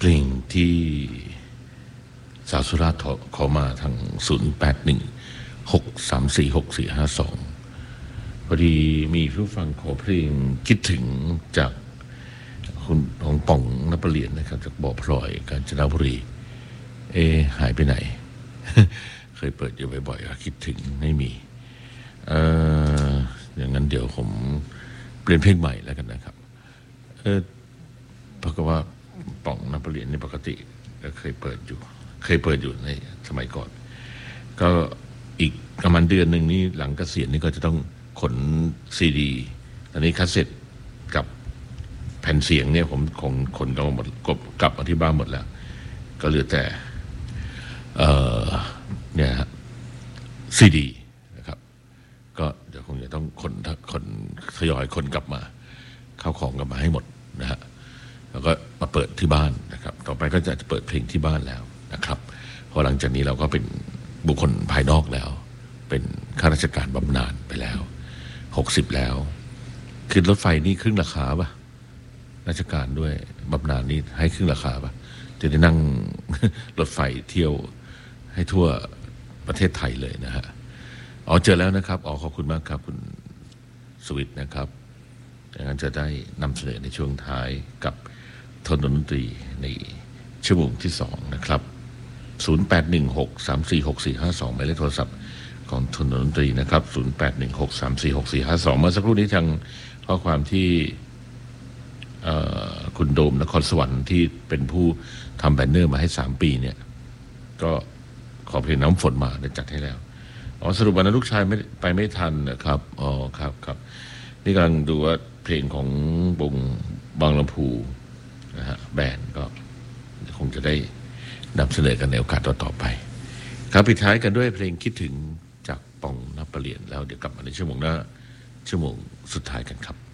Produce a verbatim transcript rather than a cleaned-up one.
เพลงที่สาวสุราษฎร์ขอมาทางศูนย์แปดหนึ่งหกสามสี่หกสี่ห้าสองพอดีมีผู้ฟังขอเพลงคิดถึงจากคุณของป่องนภเรียนนะครับจากบ่อพลอยกาญจนบุรีเอหายไปไหน เคยเปิดอยู่บ่อยๆคิดถึงไม่มีเอออย่างนั้นเดี๋ยวผมเปลี่ยนเพลงใหม่แล้วกันนะครับเออเพราะว่าป่องนภเรียนในปกติก็เคยเปิดอยู่เคยเปิดอยู่ในสมัยก่อนก็อีกประมาณเดือนหนึ่งนี้หลังเกษียณนี่ก็จะต้องขนซีดีตอนนี้คาสเซ็ตกับแผ่นเสียงเนี่ยผมคงขนกลับหมดกลับมาที่บ้านหมดแล้วก็เหลือแต่เอ่อเนี่ยฮะซีดีนะครับก็เดี๋ยวคงจะต้องขนขนทยอยขนกลับมาเข้าของกลับมาให้หมดนะฮะแล้วก็มาเปิดที่บ้านนะครับต่อไปก็จะเปิดเพลงที่บ้านแล้วนะครับเพราะหลังจากนี้เราก็เป็นบุคคลภายนอกแล้วเป็นข้าราชการบำนาญไปแล้วหกสิบแล้วขึ้นรถไฟนี่ครึ่งราคาป่ะราชการด้วยบำนาญนี่ให้ครึ่งราคาป่ะจะได้นั่ง รถไฟเที่ยวให้ทั่วประเทศไทยเลยนะฮะอ๋อเจอแล้วนะครับอ๋อขอบคุณมากครับคุณสวิทย์นะครับอย่างนั้นจะได้นำเสนอในช่วงท้ายกับทนดนตรีในชั่วโมงที่สองนะครับศูนย์ แปด หนึ่ง หก สาม สี่ หก สี่ ห้า สองหมายเลขโทรศัพท์ของทนดนตรีนะครับศูนย์ แปด หนึ่ง หก สาม สี่ หก สี่ ห้า สองเมื่อสักครู่นี้ทางข้อความที่คุณโดมนครสวรรค์ที่เป็นผู้ทำแบนเนอร์มาให้สามปีเนี่ยก็ขอเพลงน้ำฝนมาได้จัดให้แล้วอ๋อสรุปวันนั้นลูกชายไม่ไปไม่ทันนะครับอ๋อครับครับนี่กำลังดูว่าเพลงของวงบางลำพูนะฮะแบนก็คงจะได้นำเสนอกันในโอกาสต่อๆไปครับปิดท้ายกันด้วยเพลงคิดถึงจากป่องนภเรียนแล้วเดี๋ยวกลับมาในชั่วโมงหน้าชั่วโมงสุดท้ายกันครับ